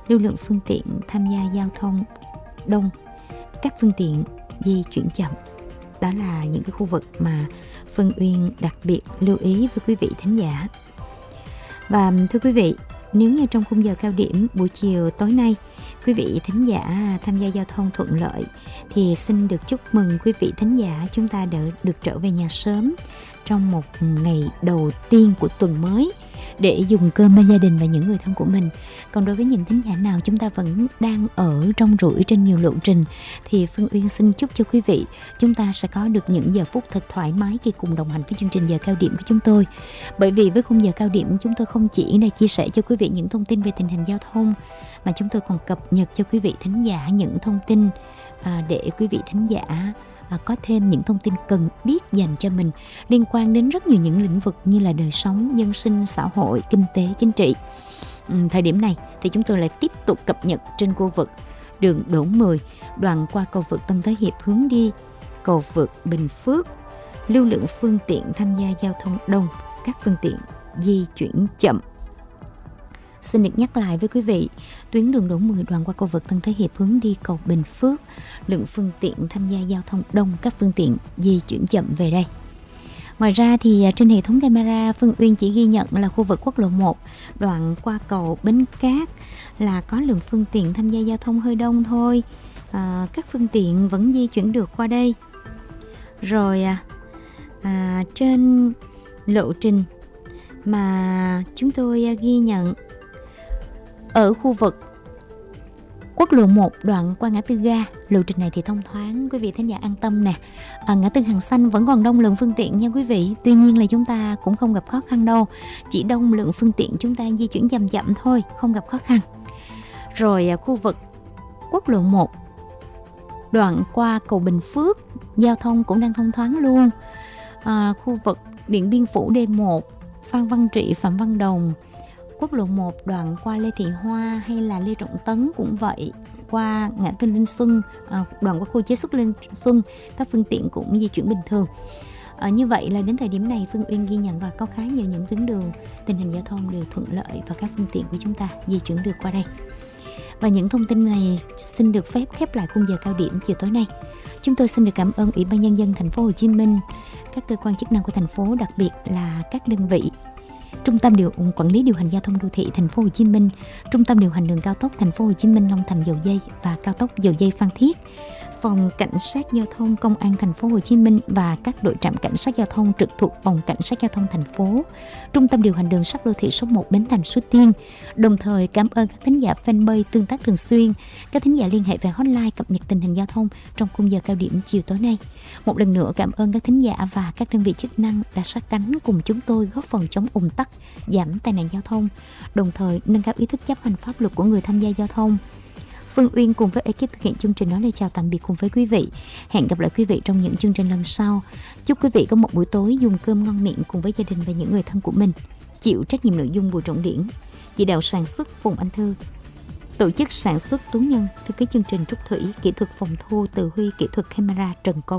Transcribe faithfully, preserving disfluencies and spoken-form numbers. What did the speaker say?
lưu lượng phương tiện tham gia giao thông đông, các phương tiện di chuyển chậm. Đó là những cái khu vực mà Phương Uyên đặc biệt lưu ý với quý vị thính giả. Và thưa quý vị, nếu như trong khung giờ cao điểm buổi chiều tối nay, quý vị thính giả tham gia giao thông thuận lợi, thì xin được chúc mừng quý vị thính giả chúng ta đã được trở về nhà sớm trong một ngày đầu tiên của tuần mới để dùng cơm bên gia đình và những người thân của mình. Còn đối với những thính giả nào chúng ta vẫn đang ở trong rủi trên nhiều lộ trình, thì Phương Uyên xin chúc cho quý vị chúng ta sẽ có được những giờ phút thật thoải mái khi cùng đồng hành với chương trình giờ cao điểm của chúng tôi. Bởi vì với khung giờ cao điểm, chúng tôi không chỉ là chia sẻ cho quý vị những thông tin về tình hình giao thông, mà chúng tôi còn cập nhật cho quý vị thính giả những thông tin à, để quý vị thính giả À, có thêm những thông tin cần biết dành cho mình liên quan đến rất nhiều những lĩnh vực như là đời sống, nhân sinh, xã hội, kinh tế, chính trị. Ừ, thời điểm này thì chúng tôi lại tiếp tục cập nhật trên khu vực đường Đỗ mười, đoạn qua cầu vượt Tân Thới Hiệp hướng đi cầu vượt Bình Phước. Lưu lượng phương tiện tham gia giao thông đông, các phương tiện di chuyển chậm. Xin được nhắc lại với quý vị, tuyến đường Đỗ mười đoạn qua cầu vượt Tân Thới Hiệp hướng đi cầu Bình Phước, lượng phương tiện tham gia giao thông đông, các phương tiện di chuyển chậm về đây. Ngoài ra thì trên hệ thống camera, Phương Uyên chỉ ghi nhận là khu vực quốc lộ một đoạn qua cầu Bến Cát là có lượng phương tiện tham gia giao thông hơi đông thôi. À, các phương tiện vẫn di chuyển được qua đây. Rồi à, trên lộ trình mà chúng tôi ghi nhận ở khu vực quốc lộ một đoạn qua ngã tư ga, lộ trình này thì thông thoáng, quý vị thính giả an tâm nè. À, ngã tư Hàng Xanh vẫn còn đông lượng phương tiện nha quý vị. Tuy nhiên là chúng ta cũng không gặp khó khăn đâu, chỉ đông lượng phương tiện chúng ta di chuyển chậm chậm thôi, không gặp khó khăn. Rồi à, khu vực quốc lộ một đoạn qua cầu Bình Phước, giao thông cũng đang thông thoáng luôn. À, khu vực Điện Biên Phủ D một, Phan Văn Trị, Phạm Văn Đồng, quốc lộ một đoạn qua Lê Thị Hoa hay là Lê Trọng Tấn cũng vậy, qua ngã tư Linh Xuân, à, đoạn qua khu chế xuất Linh Xuân, các phương tiện cũng di chuyển bình thường. À, như vậy là đến thời điểm này Phương Uyên ghi nhận là có khá nhiều những tuyến đường tình hình giao thông đều thuận lợi và các phương tiện của chúng ta di chuyển được qua đây. Và những thông tin này xin được phép khép lại khung giờ cao điểm chiều tối nay. Chúng tôi xin được cảm ơn Ủy ban Nhân dân thành phố Hồ Chí Minh, các cơ quan chức năng của thành phố, đặc biệt là các đơn vị Trung tâm điều quản lý điều hành giao thông đô thị thành phố Hồ Chí Minh, Trung tâm điều hành đường cao tốc thành phố Hồ Chí Minh Long Thành Dầu Giây và cao tốc Dầu Giây Phan Thiết, Phòng Cảnh sát Giao thông Công an thành phố Hồ Chí Minh và các đội trạm cảnh sát giao thông trực thuộc Phòng Cảnh sát Giao thông thành phố, Trung tâm điều hành đường sắt đô thị số một Bến Thành Suối Tiên. Đồng thời cảm ơn các thính giả fanpage tương tác thường xuyên, các thính giả liên hệ về hotline cập nhật tình hình giao thông trong khung giờ cao điểm chiều tối nay. Một lần nữa cảm ơn các thính giả và các đơn vị chức năng đã sát cánh cùng chúng tôi góp phần chống ùn tắc, giảm tai nạn giao thông, đồng thời nâng cao ý thức chấp hành pháp luật của người tham gia giao thông. Phương Uyên cùng với ekip thực hiện chương trình nói lời chào tạm biệt cùng với quý vị. Hẹn gặp lại quý vị trong những chương trình lần sau. Chúc quý vị có một buổi tối dùng cơm ngon miệng cùng với gia đình và những người thân của mình. Chịu trách nhiệm nội dung Bùi Trọng Điển, chỉ đạo sản xuất Phùng Anh Thư, tổ chức sản xuất Tú Nhân, thư ký chương trình Trúc Thủy, kỹ thuật phòng thu Từ Huy, kỹ thuật camera Trần Công.